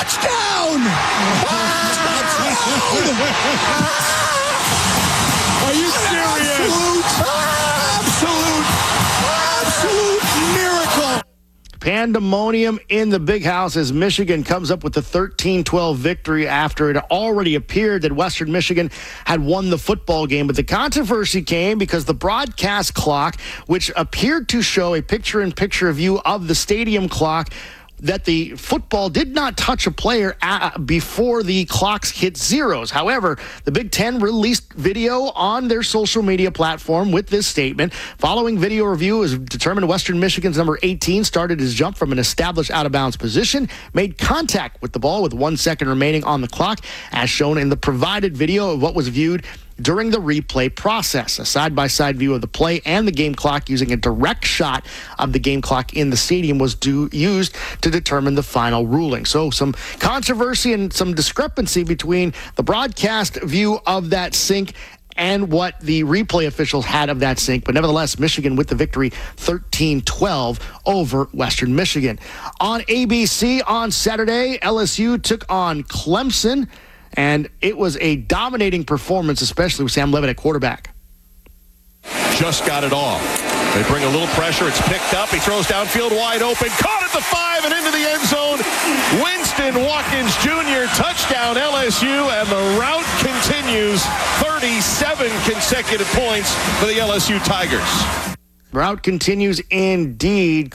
Touchdown! Are you serious? Absolute miracle. Pandemonium in the big house as Michigan comes up with the 13-12 victory after it already appeared that Western Michigan had won the football game. But the controversy came because the broadcast clock, which appeared to show a picture-in-picture view of the stadium clock, that the football did not touch a player before the clocks hit zeros. However, the Big Ten released video on their social media platform with this statement. Following video review, it was determined Western Michigan's number 18 started his jump from an established out-of-bounds position, made contact with the ball with 1 second remaining on the clock, as shown in the provided video of what was viewed during the replay process. A side-by-side view of the play and the game clock using a direct shot of the game clock in the stadium was used to determine the final ruling. So some controversy and some discrepancy between the broadcast view of that sync and what the replay officials had of that sync. But nevertheless, Michigan with the victory 13-12 over Western Michigan. On ABC on Saturday, LSU took on Clemson, and it was a dominating performance, especially with Sam Leavitt at quarterback. Just got it off. They bring a little pressure. It's picked up. He throws downfield wide open. Caught at the 5 and into the end zone. Winston Watkins Jr. touchdown LSU, and the route continues. 37 consecutive points for the LSU Tigers. Route continues indeed.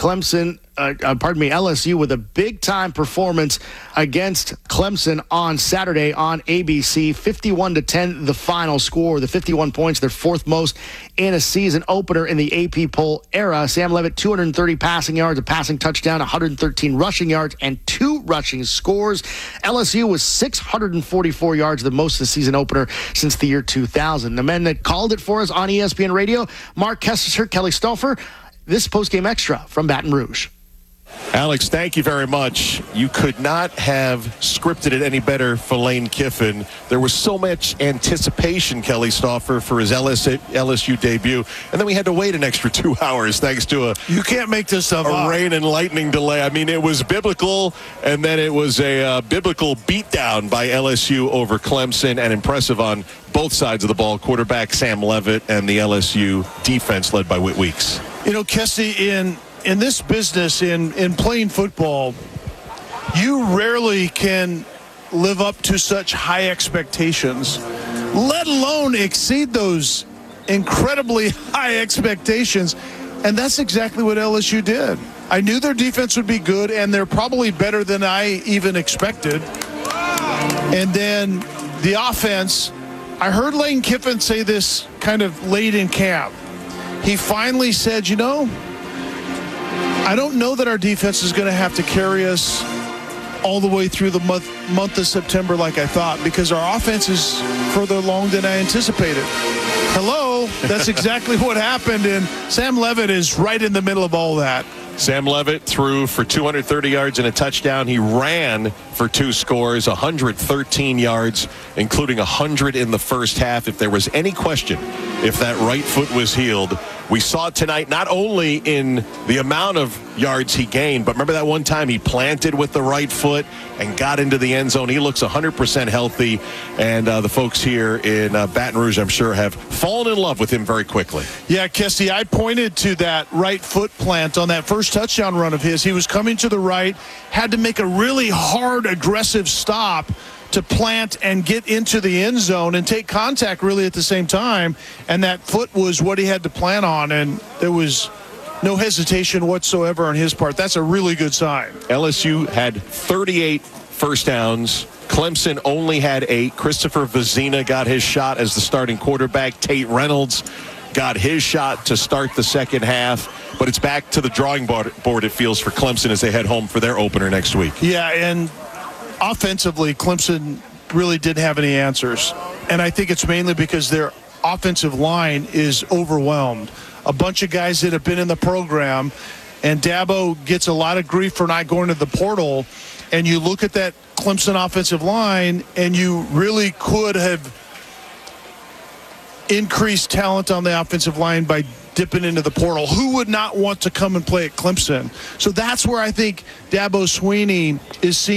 LSU with a big-time performance against Clemson on Saturday on ABC. 51-10, the final score. The 51 points, their fourth most in a season opener in the AP poll era. Sam Leavitt, 230 passing yards, a passing touchdown, 113 rushing yards, and 2 rushing scores. LSU was 644 yards, the most of the season opener since the year 2000. The men that called it for us on ESPN Radio, Mark Kessler, Kelly Stauffer. This postgame extra from Baton Rouge. Alex, thank you very much. You could not have scripted it any better for Lane Kiffin. There was so much anticipation, Kelly Stauffer, for his LSU debut, and then we had to wait an extra 2 hours thanks to You can't make this stuff up. Rain and lightning delay. I mean, it was biblical, and then it was a biblical beatdown by LSU over Clemson, and impressive on both sides of the ball. Quarterback Sam Leavitt and the LSU defense led by Whit Weeks. You know, Kessie, in this business, in playing football, you rarely can live up to such high expectations, let alone exceed those incredibly high expectations. And that's exactly what LSU did. I knew their defense would be good, and they're probably better than I even expected. And then the offense, I heard Lane Kiffin say this kind of late in camp. He finally said, you know, I don't know that our defense is going to have to carry us all the way through the month of September like I thought, because our offense is further along than I anticipated. Hello, that's exactly what happened, and Sam Leavitt is right in the middle of all that. Sam Leavitt threw for 230 yards and a touchdown. He ran for 2 scores, 113 yards, including 100 in the first half. If there was any question if that right foot was healed, we saw it tonight, not only in the amount of yards he gained, but remember that one time he planted with the right foot and got into the end zone. He looks 100% healthy, and the folks here in Baton Rouge, I'm sure, have fallen in love with him very quickly. Yeah, Kessie, I pointed to that right foot plant on that first touchdown run of his. He was coming to the right, had to make a really hard, aggressive stop to plant and get into the end zone and take contact really at the same time, and that foot was what he had to plan on, and there was no hesitation whatsoever on his part. That's a really good sign. LSU had 38 first downs. Clemson only had 8. Christopher Vizina got his shot as the starting quarterback. Tate Reynolds got his shot to start the second half. But it's back to the drawing board, it feels, for Clemson as they head home for their opener next week. Yeah, and offensively, Clemson really didn't have any answers. And I think it's mainly because their offensive line is overwhelmed. A bunch of guys that have been in the program, and Dabo gets a lot of grief for not going to the portal. And you look at that Clemson offensive line, and you really could have increased talent on the offensive line by dipping into the portal. Who would not want to come and play at Clemson? So that's where I think Dabo Swinney is seeing